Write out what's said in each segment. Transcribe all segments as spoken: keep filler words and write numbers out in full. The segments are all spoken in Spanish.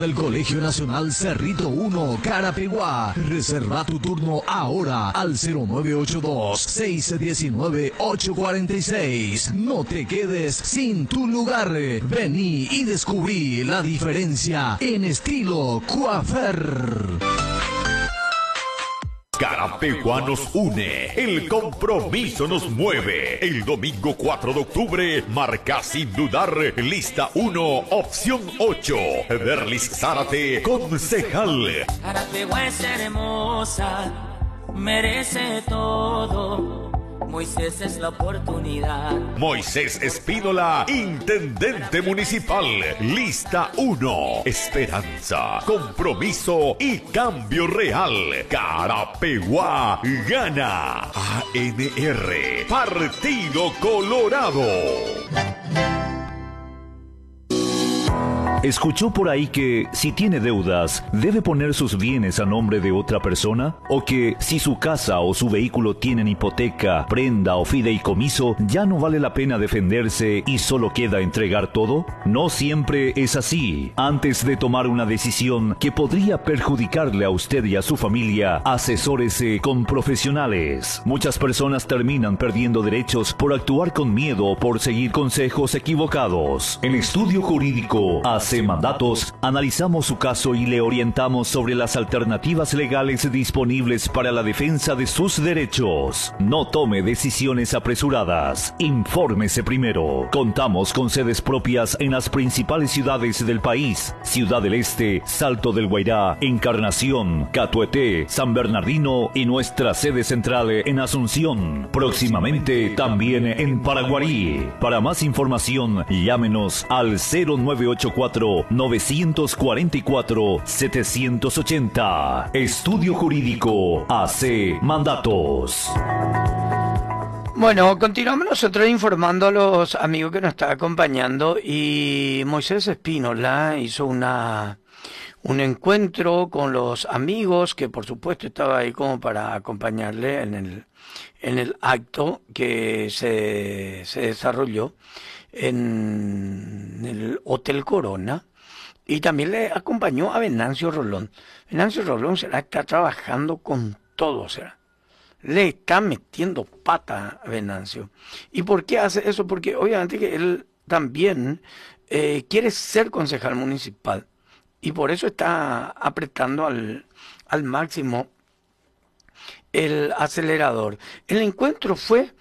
Del Colegio Nacional Cerrito uno, Carapeguá. Reserva tu turno ahora al cero nueve ocho dos, seis uno nueve, ocho cuatro seis. No te quedes sin tu lugar. Vení y descubrí la diferencia en estilo Coafer. Carapeguá nos une, el compromiso nos mueve. El domingo cuatro de octubre, marca sin dudar, lista uno, opción ocho. Berlis Zárate, concejal. Carapeguá es hermosa, merece todo. Moisés es la oportunidad. Moisés Espínola, intendente municipal. Lista uno. Esperanza, compromiso y cambio real. Carapeguá gana. A N R, Partido Colorado. ¿Escuchó por ahí que si tiene deudas, debe poner sus bienes a nombre de otra persona? ¿O que si su casa o su vehículo tienen hipoteca, prenda o fideicomiso, ya no vale la pena defenderse y solo queda entregar todo? No siempre es así. Antes de tomar una decisión que podría perjudicarle a usted y a su familia, asesórese con profesionales. Muchas personas terminan perdiendo derechos por actuar con miedo o por seguir consejos equivocados. En Estudio Jurídico Hace Mandatos, analizamos su caso y le orientamos sobre las alternativas legales disponibles para la defensa de sus derechos. No tome decisiones apresuradas. Infórmese primero. Contamos con sedes propias en las principales ciudades del país: Ciudad del Este, Salto del Guairá, Encarnación, Catueté, San Bernardino y nuestra sede central en Asunción. Próximamente también en Paraguarí. Para más información, llámenos al cero nueve ocho cuatro, nueve cuatro cuatro, siete ocho cero. Estudio Jurídico Hace Mandatos. Bueno, continuamos nosotros informando a los amigos que nos están acompañando, y Moisés Espínola hizo una un encuentro con los amigos, que por supuesto estaba ahí como para acompañarle en el en el acto que se, se desarrolló en el Hotel Corona, y también le acompañó a Venancio Rolón. Venancio Rolón será está trabajando con todo, será. Le está metiendo pata a Venancio. ¿Y por qué hace eso? Porque obviamente que él también eh, quiere ser concejal municipal, y por eso está apretando al, al máximo el acelerador. El encuentro fue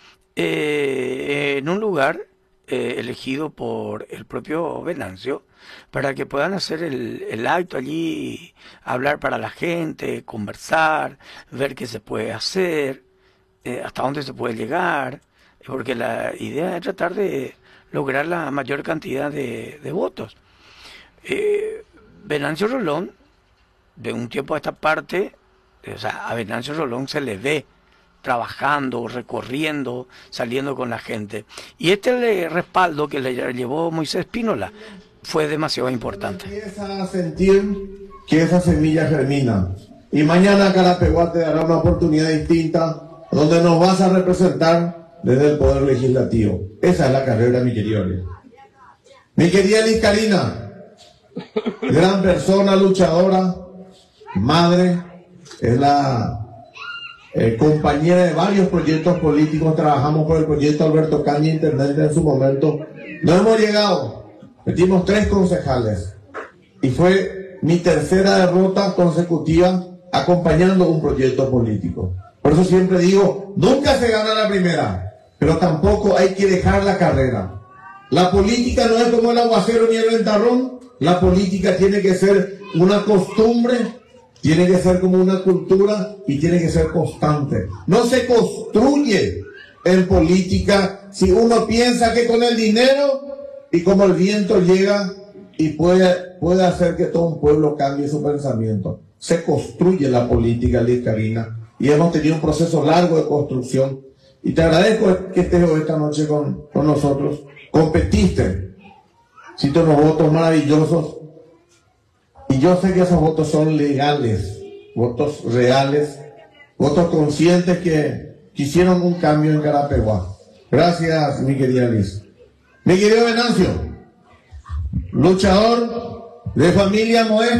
eh, en un lugar eh, elegido por el propio Venancio, para que puedan hacer el, el acto allí, hablar para la gente, conversar, ver qué se puede hacer, eh, hasta dónde se puede llegar, porque la idea es tratar de lograr la mayor cantidad de, de votos. Eh, Venancio Rolón, de un tiempo a esta parte, o sea, a Venancio Rolón se le ve trabajando, recorriendo, saliendo con la gente. Y este respaldo que le llevó Moisés Espínola fue demasiado importante. Empieza a sentir que esa semilla germina. Y mañana Carapeguá te dará una oportunidad distinta, donde nos vas a representar desde el Poder Legislativo. Esa es la carrera, mi querido Elis. Mi querida Elis Karina, gran persona, luchadora, madre, es la eh, compañera de varios proyectos políticos. Trabajamos por el proyecto Alberto Caña, intendente en su momento. No hemos llegado, metimos tres concejales, y fue mi tercera derrota consecutiva acompañando un proyecto político. Por eso siempre digo, nunca se gana la primera, pero tampoco hay que dejar la carrera. La política no es como el aguacero ni el ventarrón. La política tiene que ser una costumbre, tiene que ser como una cultura, y tiene que ser constante. No se construye en política si uno piensa que con el dinero y como el viento llega y puede, puede hacer que todo un pueblo cambie su pensamiento. Se construye la política, Liz Karina, y hemos tenido un proceso largo de construcción. Y te agradezco que estés hoy esta noche con, con nosotros. Competiste, hiciste unos votos maravillosos, y yo sé que esos votos son legales, votos reales, votos conscientes que quisieron un cambio en Carapeguá. Gracias, mi querida Liz. Mi querido Venancio, luchador, de familia modesta.